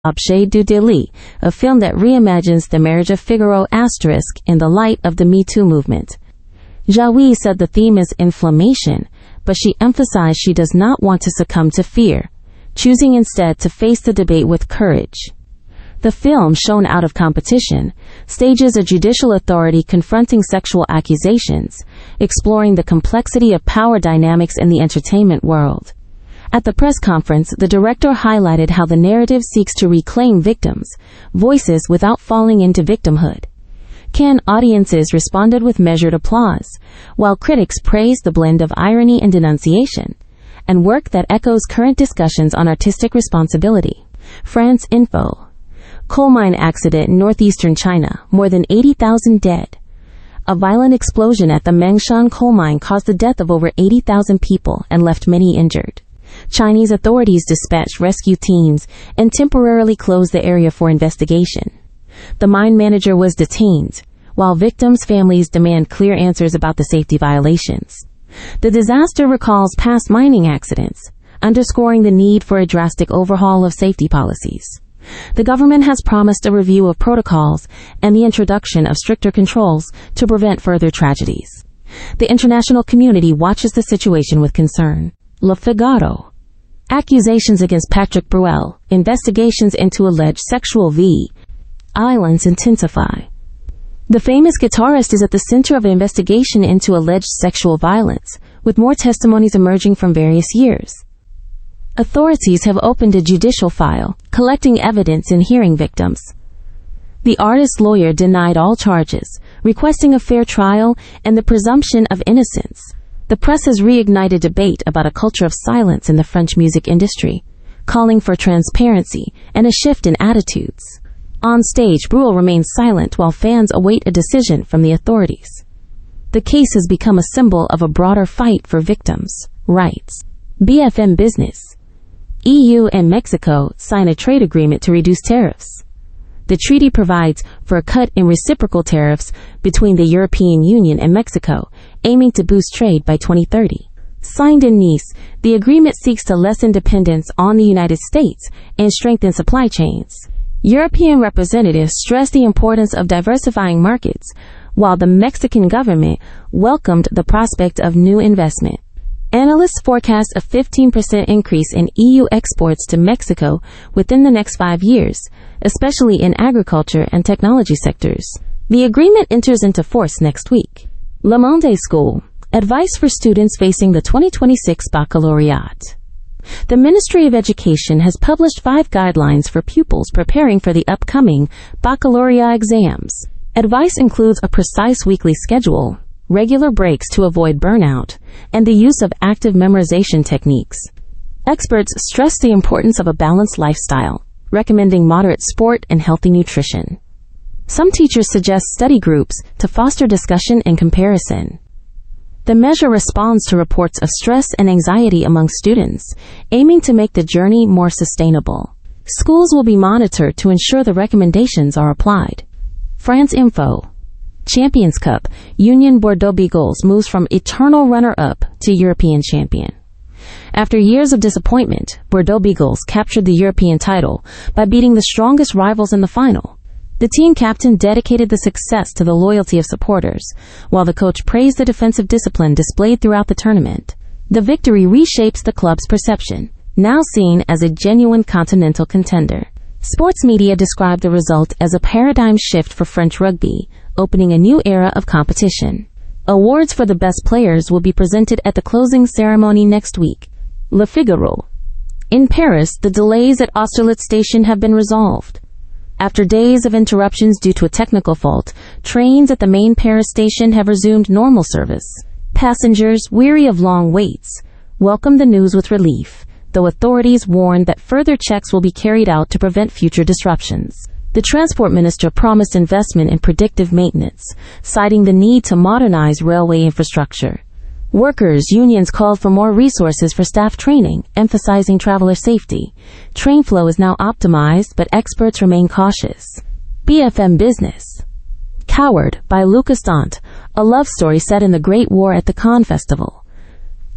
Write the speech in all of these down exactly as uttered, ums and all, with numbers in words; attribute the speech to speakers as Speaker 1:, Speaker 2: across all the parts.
Speaker 1: Objet du Délit, a film that reimagines the marriage of Figaro asterisk in the light of the Me Too movement. Jaoui said the theme is inflammation, but she emphasized she does not want to succumb to fear, choosing instead to face the debate with courage. The film, shown out of competition, stages a judicial authority confronting sexual accusations, exploring the complexity of power dynamics in the entertainment world. At the press conference, the director highlighted how the narrative seeks to reclaim victims' voices without falling into victimhood. Cannes audiences responded with measured applause, while critics praised the blend of irony and denunciation, and work that echoes current discussions on artistic responsibility. France Info. Coal mine accident in northeastern China, more than eighty thousand dead. A violent explosion at the Mengshan coal mine caused the death of over eighty thousand people and left many injured. Chinese authorities dispatched rescue teams and temporarily closed the area for investigation. The mine manager was detained, while victims' families demand clear answers about the safety violations. The disaster recalls past mining accidents, underscoring the need for a drastic overhaul of safety policies. The government has promised a review of protocols and the introduction of stricter controls to prevent further tragedies. The international community watches the situation with concern. Le Figaro. Accusations against Patrick Bruel, investigations into alleged sexual violence intensify. The famous guitarist is at the center of an investigation into alleged sexual violence, with more testimonies emerging from various years. Authorities have opened a judicial file, collecting evidence and hearing victims. The artist's lawyer denied all charges, requesting a fair trial and the presumption of innocence. The press has reignited debate about a culture of silence in the French music industry, calling for transparency and a shift in attitudes. On stage, Bruel remains silent while fans await a decision from the authorities. The case has become a symbol of a broader fight for victims' rights. B F M Business. E U and Mexico sign a trade agreement to reduce tariffs. The treaty provides for a cut in reciprocal tariffs between the European Union and Mexico, aiming to boost trade by twenty thirty. Signed in Nice, the agreement seeks to lessen dependence on the United States and strengthen supply chains. European representatives stressed the importance of diversifying markets, while the Mexican government welcomed the prospect of new investment. Analysts forecast a fifteen percent increase in E U exports to Mexico within the next five years, especially in agriculture and technology sectors. The agreement enters into force next week. Le Monde School. Advice for students facing the twenty twenty-six baccalaureate. The Ministry of Education has published five guidelines for pupils preparing for the upcoming baccalaureate exams. Advice includes a precise weekly schedule, regular breaks to avoid burnout, and the use of active memorization techniques. Experts stress the importance of a balanced lifestyle, recommending moderate sport and healthy nutrition. Some teachers suggest study groups to foster discussion and comparison. The measure responds to reports of stress and anxiety among students, aiming to make the journey more sustainable. Schools will be monitored to ensure the recommendations are applied. France Info. Champions Cup. Union Bordeaux Beagles moves from eternal runner-up to European champion. After years of disappointment, Bordeaux Beagles captured the European title by beating the strongest rivals in the final. The team captain dedicated the success to the loyalty of supporters, while the coach praised the defensive discipline displayed throughout the tournament. The victory reshapes the club's perception, now seen as a genuine continental contender. Sports media described the result as a paradigm shift for French rugby, opening a new era of competition. Awards for the best players will be presented at the closing ceremony next week. Le Figaro. In Paris, the delays at Austerlitz station have been resolved. After days of interruptions due to a technical fault, trains at the main Paris station have resumed normal service. Passengers, weary of long waits, welcome the news with relief, though authorities warn that further checks will be carried out to prevent future disruptions. The transport minister promised investment in predictive maintenance, citing the need to modernize railway infrastructure. Workers' unions called for more resources for staff training, emphasizing traveler safety. Train flow is now optimized, but experts remain cautious. B F M Business. Coward by Lucas Dant, a love story set in the Great War at the Cannes Festival.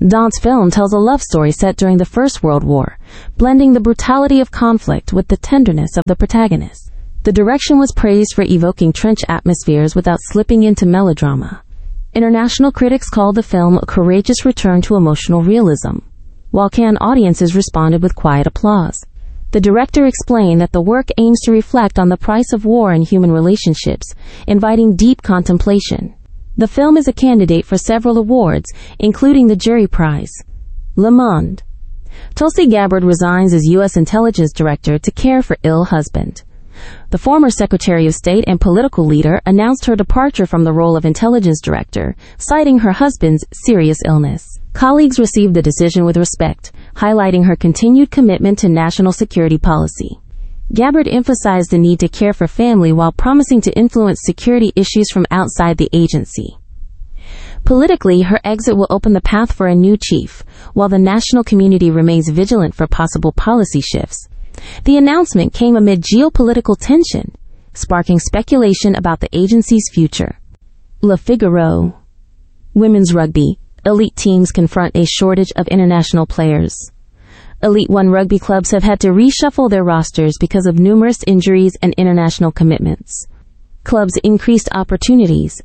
Speaker 1: Dante's film tells a love story set during the First World War, blending the brutality of conflict with the tenderness of the protagonist. The direction was praised for evoking trench atmospheres without slipping into melodrama. International critics called the film a courageous return to emotional realism, while Cannes audiences responded with quiet applause. The director explained that the work aims to reflect on the price of war and human relationships, inviting deep contemplation. The film is a candidate for several awards, including the Jury Prize. Le Monde. Tulsi Gabbard resigns as U S intelligence director to care for ill husband. The former Secretary of State and political leader announced her departure from the role of intelligence director, citing her husband's serious illness. Colleagues received the decision with respect, highlighting her continued commitment to national security policy. Gabbard emphasized the need to care for family while promising to influence security issues from outside the agency. Politically, her exit will open the path for a new chief, while the national community remains vigilant for possible policy shifts. The announcement came amid geopolitical tension, sparking speculation about the agency's future. Le Figaro. Women's rugby. Elite teams confront a shortage of international players. Elite One rugby clubs have had to reshuffle their rosters because of numerous injuries and international commitments. Clubs increased opportunities,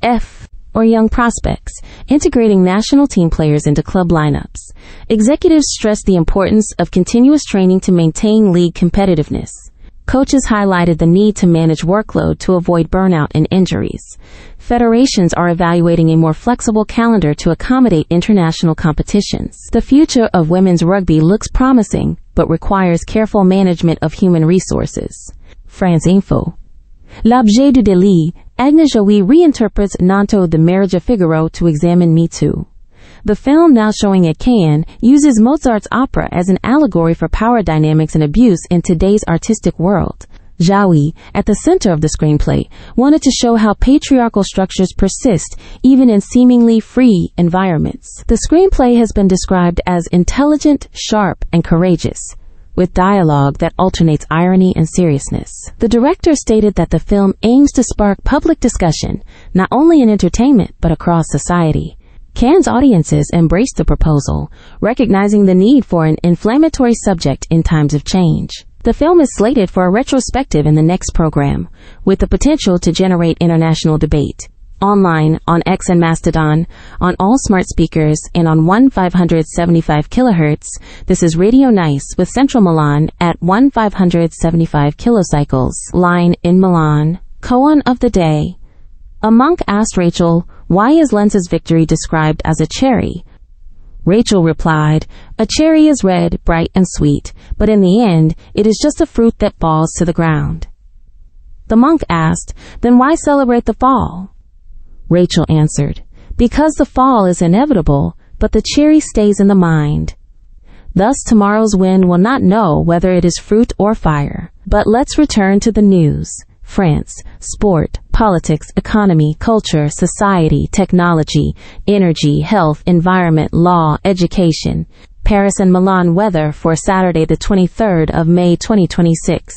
Speaker 1: F, or young prospects, integrating national team players into club lineups. Executives stressed the importance of continuous training to maintain league competitiveness. Coaches highlighted the need to manage workload to avoid burnout and injuries. Federations are evaluating a more flexible calendar to accommodate international competitions. The future of women's rugby looks promising, but requires careful management of human resources. France Info. L'objet du délit. Agnes Joly reinterprets Nanto The Marriage of Figaro to examine Me Too. The film, now showing at Cannes, uses Mozart's opera as an allegory for power dynamics and abuse in today's artistic world. Joly, at the center of the screenplay, wanted to show how patriarchal structures persist even in seemingly free environments. The screenplay has been described as intelligent, sharp, and courageous, with dialogue that alternates irony and seriousness. The director stated that the film aims to spark public discussion, not only in entertainment, but across society. Cannes audiences embraced the proposal, recognizing the need for an inflammatory subject in times of change. The film is slated for a retrospective in the next program, with the potential to generate international debate. Online, on X and Mastodon, on all smart speakers, and on one five seventy-five kilohertz. This is Radio Nice with Central Milan at one five seventy-five kilocycles. Line in Milan. Koan of the day. A monk asked Rachel, why is Lensa's victory described as a cherry? Rachel replied, a cherry is red, bright, and sweet, but in the end, it is just a fruit that falls to the ground. The monk asked, then why celebrate the fall? Rachel answered, because the fall is inevitable, but the cherry stays in the mind. Thus tomorrow's wind will not know whether it is fruit or fire. But let's return to the news. France, sport, politics, economy, culture, society, technology, energy, health, environment, law, education. Paris and Milan weather for Saturday the twenty-third of May twenty twenty-six.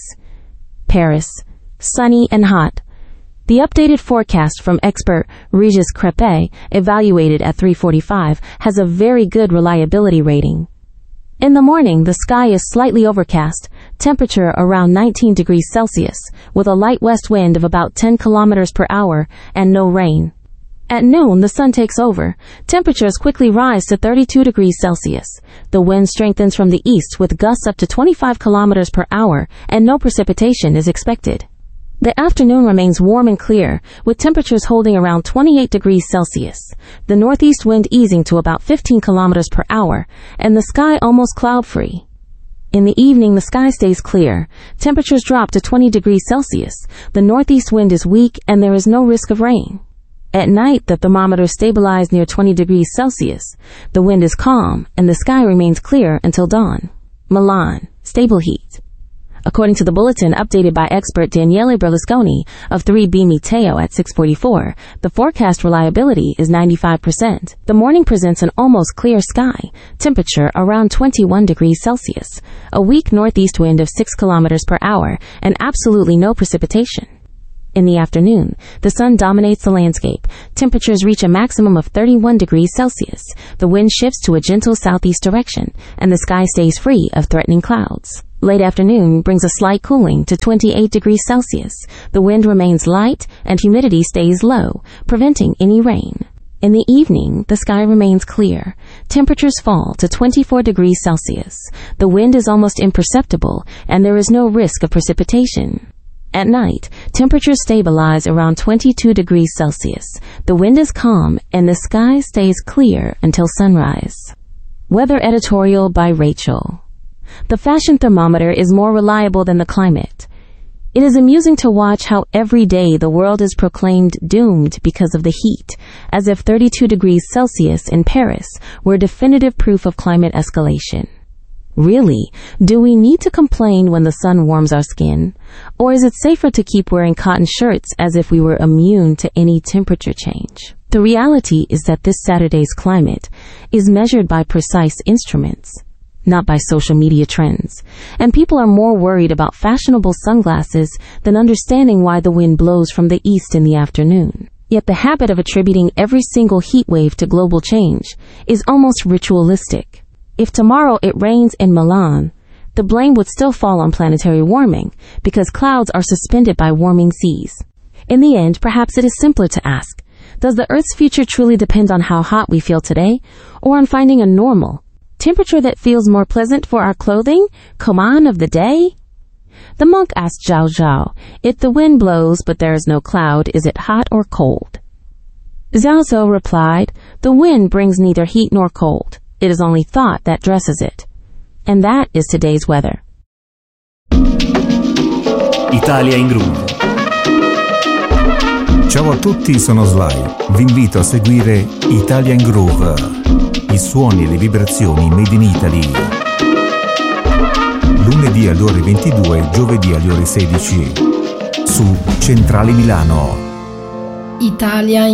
Speaker 1: Paris, sunny and hot. The updated forecast from expert Regis Crepet, evaluated at three forty-five, has a very good reliability rating. In the morning, the sky is slightly overcast, temperature around nineteen degrees Celsius, with a light west wind of about ten kilometers per hour, and no rain. At noon, the sun takes over. Temperatures quickly rise to thirty-two degrees Celsius. The wind strengthens from the east with gusts up to twenty-five kilometers per hour, and no precipitation is expected. The afternoon remains warm and clear, with temperatures holding around twenty-eight degrees Celsius, the northeast wind easing to about fifteen kilometers per hour, and the sky almost cloud-free. In the evening, the sky stays clear. Temperatures drop to twenty degrees Celsius, the northeast wind is weak, and there is no risk of rain. At night, the thermometer stabilizes near twenty degrees Celsius. The wind is calm, and the sky remains clear until dawn. Milan, stable heat. According to the bulletin updated by expert Daniele Berlusconi of three B Meteo at six forty-four, the forecast reliability is ninety-five percent. The morning presents an almost clear sky, temperature around twenty-one degrees Celsius, a weak northeast wind of six kilometers per hour, and absolutely no precipitation. In the afternoon, the sun dominates the landscape. Temperatures reach a maximum of thirty-one degrees Celsius. The wind shifts to a gentle southeast direction, and the sky stays free of threatening clouds. Late afternoon brings a slight cooling to twenty-eight degrees Celsius. The wind remains light, and humidity stays low, preventing any rain. In the evening, the sky remains clear. Temperatures fall to twenty-four degrees Celsius. The wind is almost imperceptible, and there is no risk of precipitation. At night, temperatures stabilize around twenty-two degrees Celsius. The wind is calm, and the sky stays clear until sunrise. Weather editorial by Rachel. The fashion thermometer is more reliable than the climate. It is amusing to watch how every day the world is proclaimed doomed because of the heat, as if thirty-two degrees Celsius in Paris were definitive proof of climate escalation. Really, do we need to complain when the sun warms our skin? Or is it safer to keep wearing cotton shirts as if we were immune to any temperature change? The reality is that this Saturday's climate is measured by precise instruments, not by social media trends. And people are more worried about fashionable sunglasses than understanding why the wind blows from the east in the afternoon. Yet the habit of attributing every single heat wave to global change is almost ritualistic. If tomorrow it rains in Milan, the blame would still fall on planetary warming because clouds are suspended by warming seas. In the end, perhaps it is simpler to ask, does the Earth's future truly depend on how hot we feel today, or on finding a normal temperature that feels more pleasant for our clothing? Koman of the day? The monk asked Zhao Zhao, if the wind blows but there is no cloud, is it hot or cold? Zhao Zhao replied, the wind brings neither heat nor cold. It is only thought that dresses it. And that is today's weather.
Speaker 2: Italia in Groove.
Speaker 3: Ciao a tutti, sono Sly. Vi invito a seguire Italia in Groove, i suoni e le vibrazioni made in Italy. Lunedì alle ore ventidue, giovedì alle ore sedici su Centrale Milano.
Speaker 4: Italia